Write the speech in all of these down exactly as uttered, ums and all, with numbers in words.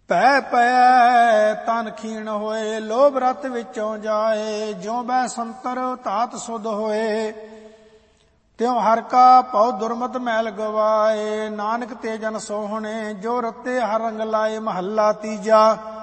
ਪੈ ਪੈ ਤਨ ਖੀਣ ਹੋਏ, ਲੋਭ ਰਤ ਵਿੱਚੋਂ ਜਾਏ। ਜਿਉ ਬੈ ਸੰਤਰ ਧਾਤ ਸੁਧ ਹੋਏ, ਤਿਉ ਹਰ ਕਾ ਭਉ ਦੁਰਮਤ ਮੈਲ ਗਵਾਏ। ਨਾਨਕ ਤੇ ਜਨ ਸੋਹਣੇ, ਜੋ ਰਤੇ ਹਰ ਰੰਗ ਲਾਏ। ਮਹੱਲਾ ਤੀਜਾ।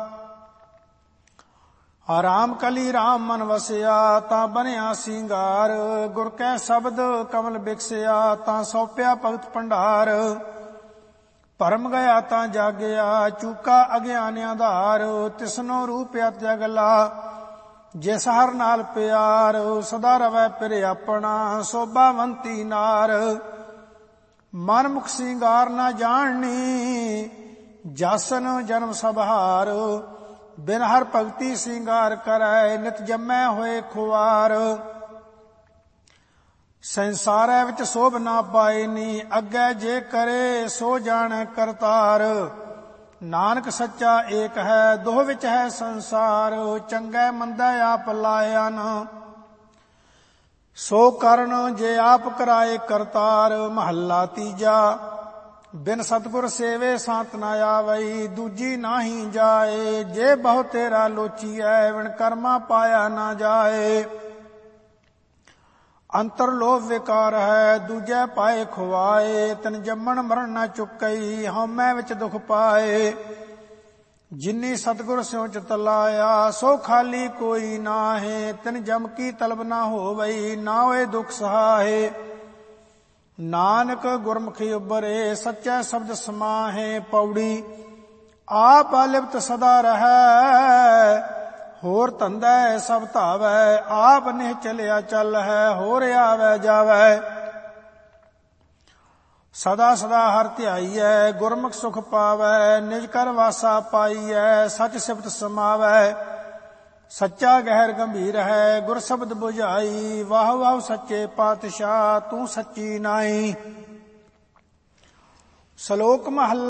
ਰਾਮ ਕਲੀ ਰਾਮ ਮਨ ਵਸਿਆ, ਤਾਂ ਬਣਿਆ ਸਿੰਗਾਰ। ਗੁਰ ਕੈ ਸ਼ਬਦ ਕਮਲ ਬਿਕਸਿਆ, ਤਾਂ ਸੌਪਿਆ ਭਗਤ ਭੰਡਾਰ। ਭਰਮ ਗਿਆ ਤਾਂ ਜਾਗਿਆ, ਚੂਕਾ ਅਗਿਆਨ ਆਧਾਰ। ਤਿਸਨੋ ਰੂਪ ਅਤਿ ਅਗਲਾ, ਜਿਸ ਹਰ ਨਾਲ ਪਿਆਰ। ਸਦਾ ਰਵੈ ਪਿਰ ਆਪਣਾ, ਸੋਭਾਵੰਤੀ ਨਾਰ। ਮਨ ਮੁਖ ਸਿੰਗਾਰ ਨਾ ਜਾਣਨੀ, ਜਾਸਨ ਜਨਮ ਸਭ ਹਾਰ। ਬਿਨ ਹਰ ਭਗਤੀ ਸਿੰਗਾਰ ਕਰੈ, ਨਿਤ ਜੰਮੈ ਹੋਏ ਖੁਆਰ। ਸੰਸਾਰੈ ਵਿੱਚ ਸੋਭ ਨਾ ਪਾਇਨੀ, ਅੱਗੇ ਜੇ ਕਰੇ ਸੋ ਜਾਣੈ ਕਰਤਾਰ। ਨਾਨਕ ਸੱਚਾ ਏਕ ਹੈ, ਦੋਹ ਵਿੱਚ ਹੈ ਸੰਸਾਰ। ਚੰਗੈ ਮੰਦਾ ਆਪ ਲਾਇਆ ਨ, ਸੋ ਕਰਨ ਜੇ ਆਪ ਕਰਾਏ ਕਰਤਾਰ। ਮਹੱਲਾ ਤੀਜਾ। ਬਿਨ ਸਤਿਗੁਰ ਸੇਵੇ ਸਾਤ ਨਾ ਆਵਈ, ਦੂਜੀ ਨਾਹੀ ਜਾਏ। ਜੇ ਬਹੁ ਤੇਰਾ ਲੋਚੀਐ, ਵਿਣ ਕਰਮਾ ਪਾਇਆ ਨਾ ਜਾਏ। ਅੰਤਰ ਲੋਭ ਵਿਕਾਰ ਹੈ, ਦੂਜੈ ਪਾਏ ਖੁਆਏ। ਤਿਨ ਜੰਮਣ ਮਰਨ ਨਾ ਚੁੱਕਈ, ਹਉਮੈ ਵਿੱਚ ਦੁਖ ਪਾਏ। ਜਿਨੀ ਸਤਿਗੁਰ ਸਿਉ ਚਿਤ ਲਾਇਆ, ਸੋ ਖਾਲੀ ਕੋਈ ਨਾਹੇ। ਤਿਨ ਜਮ ਕੀ ਤਲਬ ਨਾ ਹੋਵਈ, ਨਾ ਹੋਏ ਦੁਖ ਸਹਾਏ। ਨਾਨਕ ਗੁਰਮੁਖੀ ਉਬਰੇ, ਸੱਚੈ ਸ਼ਬਦ ਸਮਾਹੇ। ਪੌੜੀ। ਆਪ ਅਲਿਪਤ ਸਦਾ ਰਹੈ, ਹੋਰ ਧੰਦਾ ਸਭ ਧਾਵੈ। ਆਪ ਨਿਹ ਚਲਿਆ ਚੱਲ ਹੈ, ਹੋਰ ਆਵੈ ਜਾਵੈ। ਸਦਾ ਸਦਾ ਹਰਿ ਧਿਆਈਐ, ਗੁਰਮੁਖ ਸੁਖ ਪਾਵੈ। ਨਿਜ ਕਰ ਵਾਸਾ ਪਾਈਐ, ਸਚ ਸਿਫਤ ਸਮਾਵੈ। ਸੱਚਾ ਗਹਿਰ ਗੰਭੀਰ ਹੈ, ਗੁਰ ਸ਼ਬਦ ਬੁਝਾਈ। ਵਾਹ ਵਾਹ ਸੱਚੇ ਪਾਤਸ਼ਾਹ, ਤੂੰ ਸੱਚੀ ਨਾਈ। ਸ਼ਲੋਕ ਮਹੱਲਾ